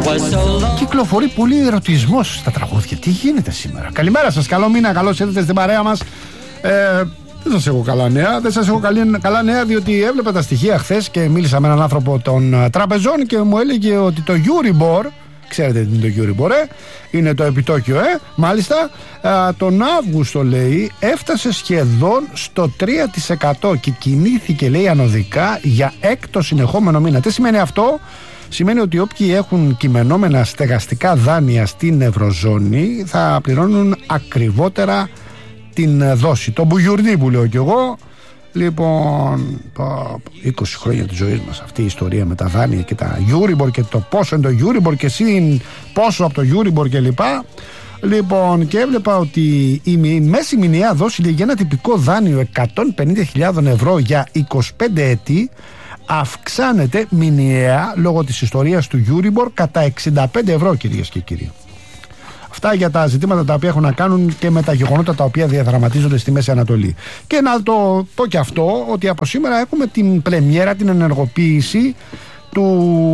Κυκλοφορεί πολύ ερωτισμός στα τραγούδια. Τι γίνεται σήμερα? Καλημέρα σας, καλό μήνα, καλώς ήρθατε στην παρέα μας. Δεν σας έχω καλά νέα. Δεν σας έχω καλά νέα, διότι έβλεπα τα στοιχεία χθες και μίλησα με έναν άνθρωπο των τραπεζών και μου έλεγε ότι το Euribor, ξέρετε τι είναι το Euribor, είναι το επιτόκιο, μάλιστα, τον Αύγουστο, λέει, έφτασε σχεδόν στο 3% και κινήθηκε, λέει, ανωδικά για έκτο συνεχόμενο μήνα. Τι σημαίνει αυτό? Σημαίνει ότι όποιοι έχουν κειμενόμενα στεγαστικά δάνεια στην Ευρωζώνη θα πληρώνουν ακριβότερα την δόση. Το μπουγιουρνί που λέω κι εγώ. Λοιπόν, 20 χρόνια της ζωής μας αυτή η ιστορία με τα δάνεια και τα Euribor και το πόσο είναι το Euribor και συν πόσο από το Euribor και λοιπά. Λοιπόν, και έβλεπα ότι η μέση μηνιαία δόση για ένα τυπικό δάνειο 150.000 ευρώ για 25 έτη αυξάνεται μηνιαία λόγω της ιστορίας του Euribor κατά 65 ευρώ, κυρίες και κύριοι. Αυτά για τα ζητήματα τα οποία έχουν να κάνουν και με τα γεγονότα τα οποία διαδραματίζονται στη Μέση Ανατολή. Και να το πω και αυτό, ότι από σήμερα έχουμε την πρεμιέρα, την ενεργοποίηση του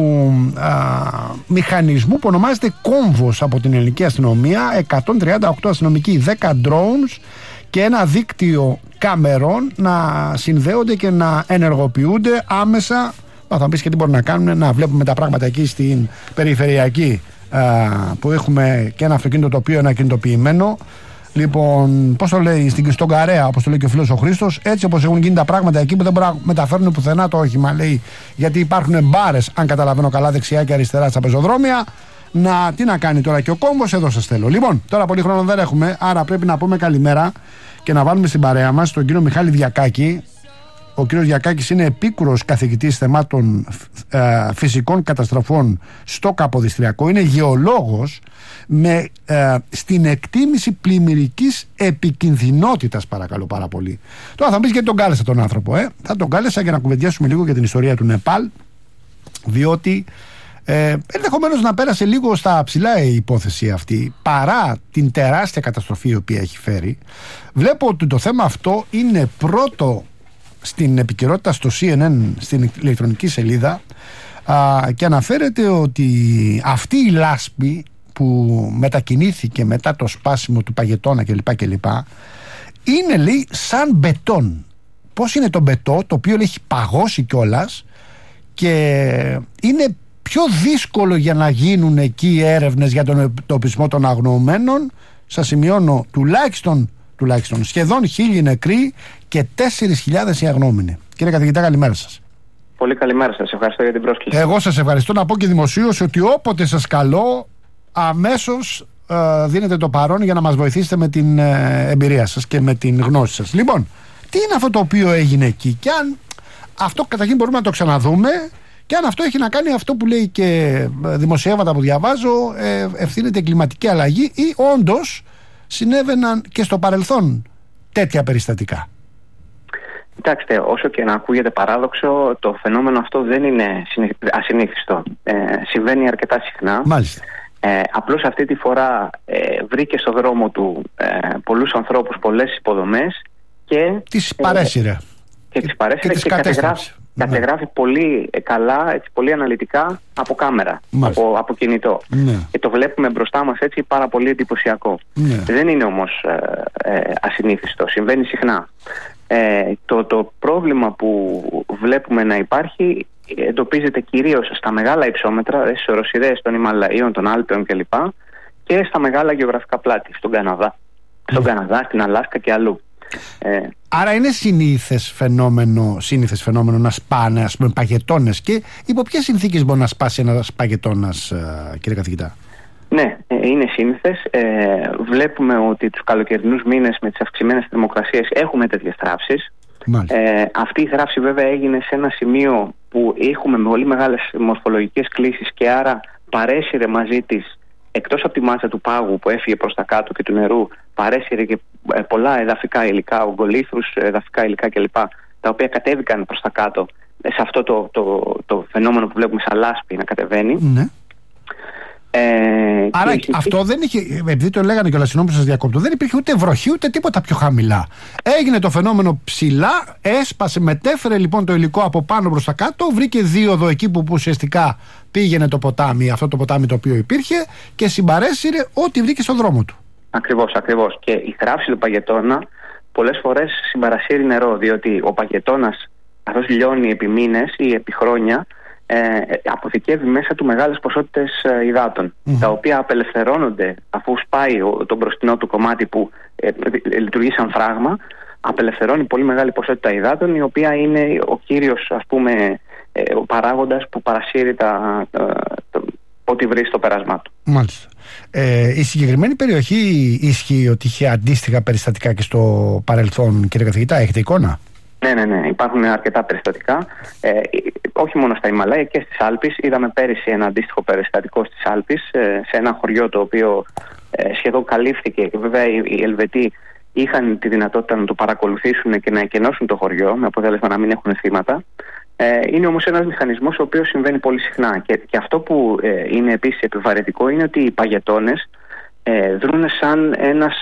μηχανισμού που ονομάζεται κόμβος από την ελληνική αστυνομία. 138 αστυνομικοί, 10 drones και ένα δίκτυο κάμερων να συνδέονται και να ενεργοποιούνται άμεσα. Θα πεις και τι μπορούν να κάνουν, να βλέπουμε τα πράγματα εκεί στην περιφερειακή, που έχουμε και ένα αυτοκίνητο το οποίο είναι ακινητοποιημένο. Λοιπόν, πώς το λέει, στον Καρέα, όπως το λέει και ο φίλος ο Χρήστος, έτσι όπως έχουν γίνει τα πράγματα εκεί που δεν μπορούν να μεταφέρουν πουθενά το όχημα, λέει, γιατί υπάρχουν μπάρες, αν καταλαβαίνω καλά, δεξιά και αριστερά στα πεζοδρόμια. Τι να κάνει τώρα και ο κόμβος, εδώ σας θέλω. Λοιπόν, τώρα πολύ χρόνο δεν έχουμε, άρα πρέπει να πούμε καλημέρα και να βάλουμε στην παρέα μας τον κύριο Μιχάλη Διακάκη. Ο κύριος Διακάκης είναι επίκουρος καθηγητής θεμάτων φυσικών καταστροφών στο Καποδιστριακό. Είναι γεωλόγος στην εκτίμηση πλημμυρικής επικινδυνότητας, παρακαλώ πάρα πολύ. Τώρα θα μου πεις γιατί τον κάλεσα τον άνθρωπο. Θα τον κάλεσα για να κουβεντιάσουμε λίγο για την ιστορία του Νεπάλ, διότι ενδεχομένως να πέρασε λίγο στα ψηλά η υπόθεση αυτή, παρά την τεράστια καταστροφή η οποία έχει φέρει. Βλέπω ότι το θέμα αυτό είναι πρώτο στην επικαιρότητα στο CNN, στην ηλεκτρονική σελίδα, και αναφέρεται ότι αυτή η λάσπη που μετακινήθηκε μετά το σπάσιμο του παγετώνα κλπ. Είναι, λέει, σαν μπετόν. Πώς είναι το μπετό, το οποίο έχει παγώσει κιόλας και είναι πιο δύσκολο για να γίνουν εκεί έρευνες για τον εντοπισμό των αγνοωμένων. Σας σημειώνω τουλάχιστον σχεδόν 1.000 νεκροί και 4.000 οι αγνώμενοι. Κύριε καθηγητά, καλημέρα σας. Πολύ καλημέρα σας, ευχαριστώ για την πρόσκληση. Εγώ σας ευχαριστώ. Να πω και δημοσίως ότι όποτε σας καλώ, αμέσως δίνετε το παρόν για να μας βοηθήσετε με την εμπειρία σας και με την γνώση σας. Λοιπόν, τι είναι αυτό το οποίο έγινε εκεί και αν αυτό καταρχήν μπορούμε να το ξαναδούμε και αν αυτό έχει να κάνει αυτό που λέει και δημοσιεύματα που διαβάζω, ευθύνεται κλιματική αλλαγή ή όντως συνέβαιναν και στο παρελθόν τέτοια περιστατικά. Κοιτάξτε, όσο και να ακούγεται παράδοξο, το φαινόμενο αυτό δεν είναι ασυνήθιστο. Συμβαίνει αρκετά συχνά. Μάλιστα. Απλώς αυτή τη φορά βρήκε στο δρόμο του πολλούς ανθρώπους, πολλές υποδομές και τις παρέσυρε. Και κατεγράφει πολύ καλά, έτσι, πολύ αναλυτικά από κάμερα, από κινητό. Ναι. Και το βλέπουμε μπροστά μας έτσι πάρα πολύ εντυπωσιακό. Ναι. Δεν είναι όμως ασυνήθιστο, συμβαίνει συχνά. Το πρόβλημα που βλέπουμε να υπάρχει εντοπίζεται κυρίως στα μεγάλα υψόμετρα, στις οροσειρές των Ιμαλαίων, των Άλπαιων κλπ. Και στα μεγάλα γεωγραφικά πλάτη, στον Καναδά. Στον Καναδά, στην Αλάσκα και αλλού. Άρα είναι συνήθες φαινόμενο να σπάνε, ας πούμε, παγετώνες, και υπό ποιες συνθήκες μπορεί να σπάσει ένας παγετώνας, κύριε καθηγητά? Ναι, είναι σύνηθες. Βλέπουμε ότι τους καλοκαιρινούς μήνες με τις αυξημένες θερμοκρασίες έχουμε τέτοιες θράψεις. Αυτή η θράψη βέβαια έγινε σε ένα σημείο που έχουμε πολύ μεγάλες μορφολογικές κλίσεις και άρα παρέσυρε μαζί της, εκτός από τη μάτσα του πάγου που έφυγε προς τα κάτω και του νερού, παρέσυρε και πολλά εδαφικά υλικά, ογκολίθρους, εδαφικά υλικά κλπ. Τα οποία κατέβηκαν προς τα κάτω σε αυτό το φαινόμενο που βλέπουμε σαν λάσπη να κατεβαίνει. Ναι. Άρα αυτό δεν είχε, επειδή το λέγανε κιόλας, συγγνώμη που σας διακόπτω, δεν υπήρχε ούτε βροχή ούτε τίποτα πιο χαμηλά. Έγινε το φαινόμενο ψηλά, έσπασε, μετέφερε λοιπόν το υλικό από πάνω προς τα κάτω, βρήκε δίωδο εκεί που ουσιαστικά πήγαινε το ποτάμι, αυτό το ποτάμι το οποίο υπήρχε, και συμπαρέσυρε ό,τι βρήκε στον δρόμο του. Ακριβώς. Και η θράψη του παγετώνα πολλές φορές συμπαρασύρει νερό, διότι ο παγετώνας, καθώς λιώνει επί μήνες ή επί χρόνια, αποθηκεύει μέσα του μεγάλες ποσότητες υδάτων, τα οποία απελευθερώνονται αφού σπάει το μπροστινό του κομμάτι που λειτουργεί σαν φράγμα. Απελευθερώνει πολύ μεγάλη ποσότητα υδάτων, η οποία είναι ο κύριος, ας πούμε, ο παράγοντας που παρασύρει ό,τι βρει στο πέρασμά του. Μάλιστα. Η συγκεκριμένη περιοχή ισχύει ότι είχε αντίστοιχα περιστατικά και στο παρελθόν, κύριε καθηγητά, έχετε εικόνα? Ναι. Υπάρχουν αρκετά περιστατικά. Όχι μόνο στα Ιμαλάια, και στις Άλπεις. Είδαμε πέρυσι ένα αντίστοιχο περιστατικό στις Άλπεις, σε ένα χωριό το οποίο σχεδόν καλύφθηκε. Και βέβαια οι Ελβετοί είχαν τη δυνατότητα να το παρακολουθήσουν και να εκενώσουν το χωριό, με αποτέλεσμα να μην έχουν θύματα. Είναι όμως ένας μηχανισμός ο οποίος συμβαίνει πολύ συχνά. Και αυτό που είναι επίσης επιβαρυντικό είναι ότι οι παγετώνες δρούν σαν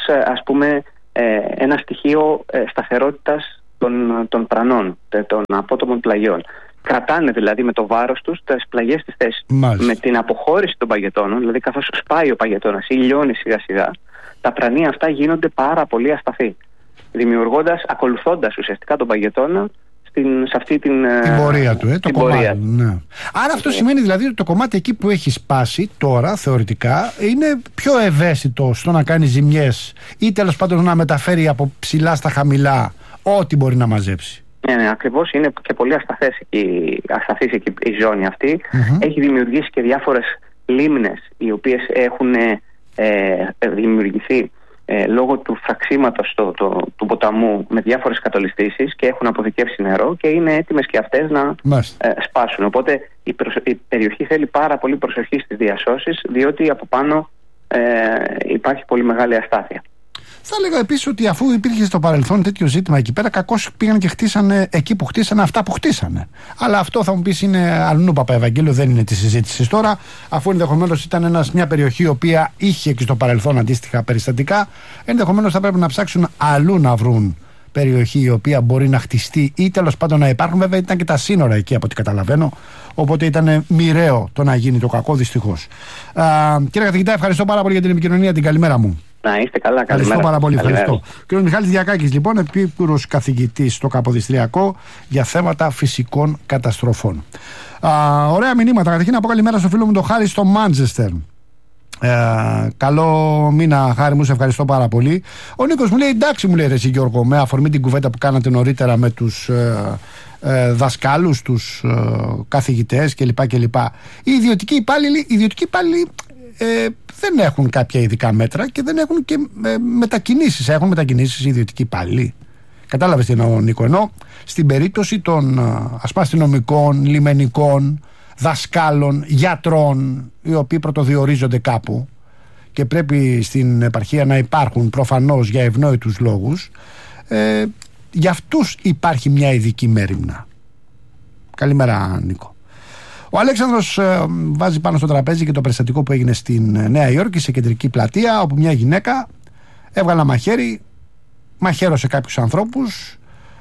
ένα στοιχείο σταθερότητας των πρανών, των απότομων πλαγιών. Κρατάνε δηλαδή με το βάρος τους τις πλαγιές της θέσης. Με την αποχώρηση των παγετώνων, δηλαδή καθώς σπάει ο παγετώνας ή λιώνει σιγά σιγά, τα πρανία αυτά γίνονται πάρα πολύ ασταθή, ακολουθώντας ουσιαστικά τον παγετώνα σε αυτή την πορεία του, το κομμάτι. Ναι. Άρα αυτό σημαίνει δηλαδή ότι το κομμάτι εκεί που έχει σπάσει τώρα, θεωρητικά, είναι πιο ευαίσθητο στο να κάνει ζημιές ή τέλος πάντων να μεταφέρει από ψηλά στα χαμηλά ό,τι μπορεί να μαζέψει. Ναι, ακριβώς. Είναι και πολύ ασταθής εκεί η ζώνη αυτή. Έχει δημιουργήσει και διάφορες λίμνες, οι οποίες έχουν δημιουργηθεί λόγω του φραξίματος του ποταμού με διάφορες κατολιστήσεις, και έχουν αποθηκεύσει νερό και είναι έτοιμες και αυτές να σπάσουν. Οπότε η περιοχή θέλει πάρα πολύ προσοχή στις διασώσεις, διότι από πάνω υπάρχει πολύ μεγάλη αστάθεια. Θα έλεγα επίσης ότι αφού υπήρχε στο παρελθόν τέτοιο ζήτημα εκεί πέρα, κακώς πήγαν και χτίσανε εκεί που χτίσανε αυτά που χτίσανε. Αλλά αυτό θα μου πεις είναι αλλού Παπαευαγγέλιο, δεν είναι τη συζήτηση τώρα. Αφού ενδεχομένως ήταν μια περιοχή η οποία είχε και στο παρελθόν αντίστοιχα περιστατικά, ενδεχομένως θα πρέπει να ψάξουν αλλού να βρουν περιοχή η οποία μπορεί να χτιστεί ή τέλος πάντων να υπάρχουν. Βέβαια ήταν και τα σύνορα εκεί από ό,τι καταλαβαίνω. Οπότε ήταν μοιραίο το να γίνει το κακό, δυστυχώς. Κύριε καθηγητά, ευχαριστώ πάρα πολύ για την επικοινωνία. Την καλημέρα μου. Να είστε καλά, ευχαριστώ πάρα πολύ. Ευχαριστώ. Κύριος Μιχάλης Διακάκης, λοιπόν, επίκουρος καθηγητής στο Καποδιστριακό για θέματα φυσικών καταστροφών. Ωραία μηνύματα. Καταρχήν να πω καλημέρα στο φίλο μου τον Χάρη στο Μάντσεστερ. Καλό μήνα, Χάρη μου, σε ευχαριστώ πάρα πολύ. Ο Νίκος μου λέει: εντάξει, μου λέει, ρε εσύ Γιώργο, με αφορμή την κουβέντα που κάνατε νωρίτερα με τους δασκάλους, τους καθηγητές κλπ. Οι ιδιωτικοί υπάλληλοι δεν έχουν κάποια ειδικά μέτρα και δεν έχουν και μετακινήσεις. Έχουν μετακινήσεις οι ιδιωτικοί υπάλληλοι. Κατάλαβες τι εννοώ, Νίκο? Ενώ στην περίπτωση των αστυνομικών, λιμενικών, δασκάλων, γιατρών, οι οποίοι πρωτοδιορίζονται κάπου και πρέπει στην επαρχία να υπάρχουν προφανώς για ευνόητους λόγους, για αυτούς υπάρχει μια ειδική μέριμνα. Καλημέρα, Νίκο. Ο Αλέξανδρος βάζει πάνω στο τραπέζι και το περιστατικό που έγινε στην Νέα Υόρκη, σε κεντρική πλατεία, όπου μια γυναίκα έβγαλε μαχαίρι, μαχαίρωσε κάποιους ανθρώπους.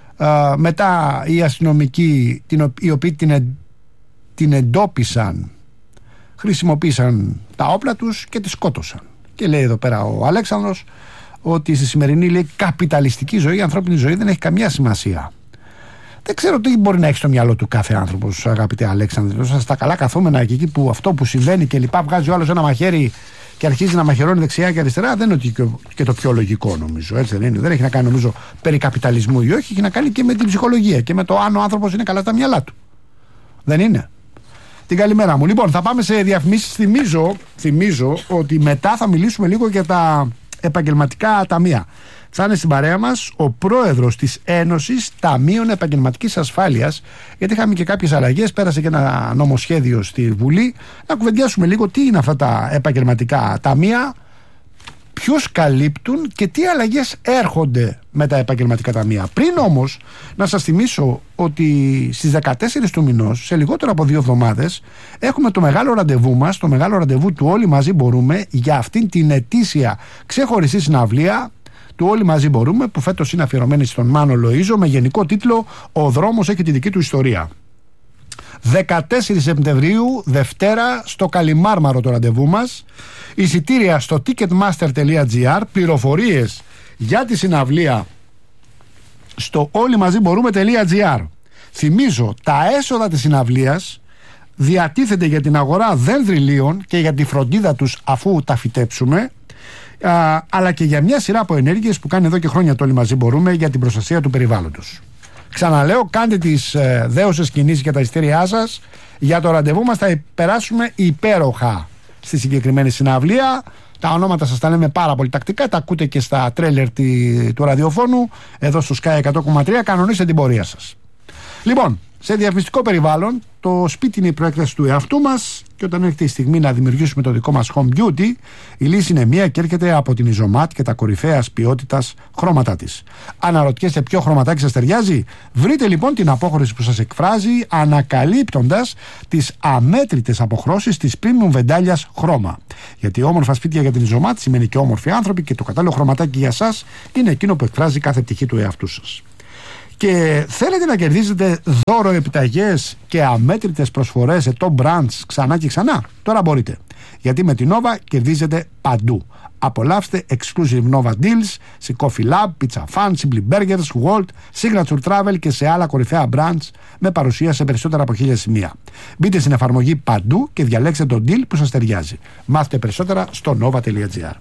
Μετά οι αστυνομικοί, οι οποίοι την εντόπισαν, χρησιμοποίησαν τα όπλα τους και τη σκότωσαν. Και λέει εδώ πέρα ο Αλέξανδρος ότι στη σημερινή, λέει, καπιταλιστική ζωή, η ανθρώπινη ζωή δεν έχει καμία σημασία. Δεν ξέρω τι μπορεί να έχει στο μυαλό του κάθε άνθρωπος, αγαπητέ Αλέξανδρε. Στα καλά καθόμενα και εκεί που αυτό που συμβαίνει και λοιπά, βγάζει ο άλλος ένα μαχαίρι και αρχίζει να μαχαιρώνει δεξιά και αριστερά, δεν είναι ότι και το πιο λογικό, νομίζω. Έτσι δεν είναι? Δεν έχει να κάνει, νομίζω, περί καπιταλισμού ή όχι, έχει να κάνει και με την ψυχολογία και με το αν ο άνθρωπος είναι καλά στα μυαλά του. Δεν είναι? Την καλημέρα μου. Λοιπόν, θα πάμε σε διαφημίσεις. Θυμίζω ότι μετά θα μιλήσουμε λίγο για τα επαγγελματικά ταμεία. Θα είναι στην παρέα μας ο πρόεδρος της Ένωσης Ταμείων Επαγγελματικής Ασφάλειας, γιατί είχαμε και κάποιες αλλαγές. Πέρασε και ένα νομοσχέδιο στη Βουλή. Να κουβεντιάσουμε λίγο τι είναι αυτά τα επαγγελματικά ταμεία, ποιους καλύπτουν και τι αλλαγές έρχονται με τα επαγγελματικά ταμεία. Πριν όμως, να σας θυμίσω ότι στις 14 του μηνός, σε λιγότερο από 2 εβδομάδες, έχουμε το μεγάλο ραντεβού μας, το μεγάλο ραντεβού του Όλοι Μαζί Μπορούμε, για αυτήν την ετήσια ξεχωριστή συναυλία του Όλοι Μαζί Μπορούμε, που φέτος είναι αφιερωμένη στον Μάνο Λοΐζο, με γενικό τίτλο «Ο δρόμος έχει τη δική του ιστορία». 14 Σεπτεμβρίου, Δευτέρα, στο Καλιμάρμαρο το ραντεβού μας. Εισιτήρια στο ticketmaster.gr, πληροφορίες για τη συναυλία στο όλοιμαζιμπορούμε.gr. Θυμίζω, τα έσοδα της συναυλίας διατίθεται για την αγορά δένδρυλίων και για τη φροντίδα τους αφού τα φυτέψουμε, αλλά και για μια σειρά από ενέργειες που κάνει εδώ και χρόνια το Όλοι Μαζί Μπορούμε για την προστασία του περιβάλλοντος. Ξαναλέω, κάντε τις δέουσες κινήσεις και τα εισιτήριά σας. Για το ραντεβού μας θα περάσουμε υπέροχα στη συγκεκριμένη συναυλία. Τα ονόματα σας τα λέμε πάρα πολύ τακτικά, τα ακούτε και στα τρέλερ του ραδιοφώνου εδώ στο Sky 100,3. Κανονίστε την πορεία σας. Λοιπόν, σε διαφημιστικό περιβάλλον, το σπίτι είναι η προέκταση του εαυτού μας, και όταν έρχεται η στιγμή να δημιουργήσουμε το δικό μας home beauty, η λύση είναι μία και έρχεται από την Isomat και τα κορυφαίας ποιότητας χρώματά της. Αναρωτιέστε ποιο χρωματάκι σας ταιριάζει? Βρείτε λοιπόν την απόχρωση που σας εκφράζει, ανακαλύπτοντας τις αμέτρητες αποχρώσεις της premium βεντάλιας χρώμα. Γιατί όμορφα σπίτια για την Isomat σημαίνει και όμορφοι άνθρωποι, και το κατάλληλο χρωματάκι για σας είναι εκείνο που εκφράζει κάθε πτυχή του εαυτού σας. Και θέλετε να κερδίσετε δώρο, επιταγές και αμέτρητες προσφορές σε top brands ξανά και ξανά? Τώρα μπορείτε. Γιατί με την Nova κερδίζετε παντού. Απολαύστε exclusive Nova deals σε Coffee Lab, Pizza Fun, Simply Burgers, Walt, Signature Travel και σε άλλα κορυφαία brands με παρουσία σε περισσότερα από 1000 σημεία. Μπείτε στην εφαρμογή παντού και διαλέξτε τον deal που σας ταιριάζει. Μάθετε περισσότερα στο nova.gr.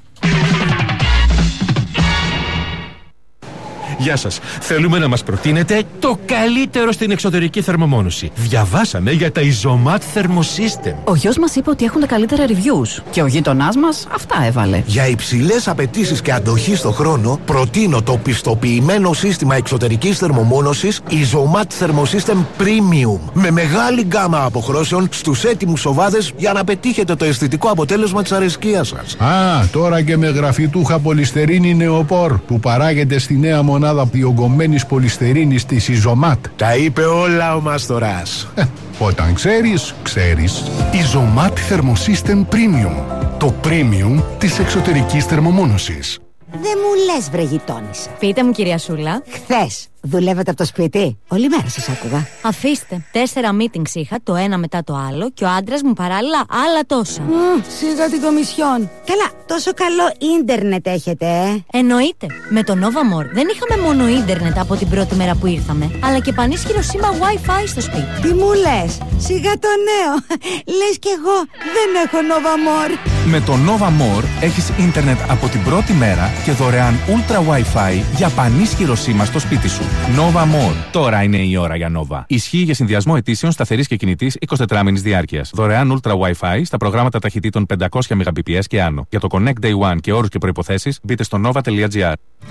Γεια σας. Θέλουμε να μας προτείνετε το καλύτερο στην εξωτερική θερμομόνωση. Διαβάσαμε για τα Isomat Thermosystem. Ο γιος μας είπε ότι έχουν τα καλύτερα reviews και ο γείτονάς μας αυτά έβαλε. Για υψηλές απαιτήσεις και αντοχή στο χρόνο, προτείνω το πιστοποιημένο σύστημα εξωτερικής θερμομόνωσης Isomat Thermosystem Premium. Με μεγάλη γκάμα αποχρώσεων στους έτοιμους σοβάδες για να πετύχετε το αισθητικό αποτέλεσμα της αρεσκίας σας. Τώρα και με γραφιτούχα πολυστερίνη νεοπόρ που παράγεται στη νέα μονάδα διογκωμένης πολυστερίνης της Isomat. Τα είπε όλα ο Μάστορας. Όταν ξέρεις, ξέρεις. Isomat Thermosystem Premium. Το premium της εξωτερικής θερμομόνωσης. Δεν μου λες, βρε γειτόνισσα. Πείτε μου, κυρία Σούλα. Χθες δουλεύετε από το σπίτι? Όλη μέρα σας άκουγα. Αφήστε. 4 meetings είχα, το ένα μετά το άλλο, και ο άντρας μου παράλληλα άλλα τόσα. Σιγά την κομισιόν. Καλά, τόσο καλό ίντερνετ έχετε, Εννοείται. Με το Nova More δεν είχαμε μόνο ίντερνετ από την πρώτη μέρα που ήρθαμε, αλλά και πανίσχυρο σήμα Wi-Fi στο σπίτι. Τι μου λες? Σιγά το νέο. Λες κι εγώ δεν έχω Nova More. Με το Nova More έχεις ίντερνετ από την πρώτη μέρα και δωρεάν Ultra Wi-Fi για πανίσχυρο σήμα στο σπίτι σου. Nova More. Τώρα είναι η ώρα για Nova. Ισχύει για συνδυασμό ετήσεων σταθερής και κινητής 24μηνης διάρκειας. Δωρεάν Ultra Wi-Fi στα προγράμματα ταχυτήτων 500 Mbps και άνω. Για το Connect Day One και όρους και προϋποθέσεις μπείτε στο nova.gr.